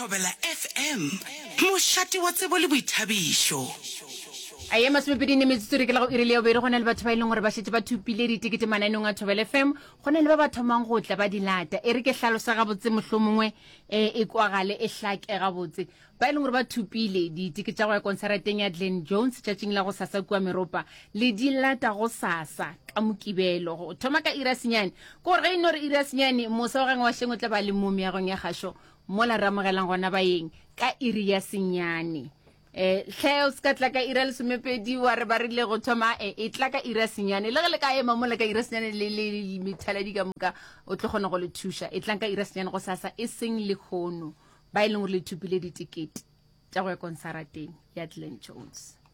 Thobela FM moshati wa tsebo le boithabišo. A ye masomepedi metsotso re ke la go irile ya bobedi go na le batho ba ileng gore ba šetse ba thupile ditikete manaenong a Thobela FM go na le ba ba thomang go tla ba di lata e re ke hlalosa gabotse mohlomongwe e kwagale e hlake gabotse ba ileng gore ba thupile ditikete tša go ya konserateng ya Glen Jones tšatšing la go sasa kua Meropa le di lata go sasa ka mokibelo go thoma ka ira senyane go re ino re ira senyane mosa wa gangwe wa šeng o tla ba le mo meagong ya kgašo mola re amogelang gona baeng ka iri ya senyane tlheo ska tla ka ira lesomepedi wa re ba rile go thoma e tla ka ira senyane le ge le ka ema mola ka ira senyane le methaladi ka moka o tlo kgona go le thuša e tlang ka ira senyane go sasa e seng le kgono ba e leng gore le thupile ditikete tša go ya konsarateng ya Glen Jones.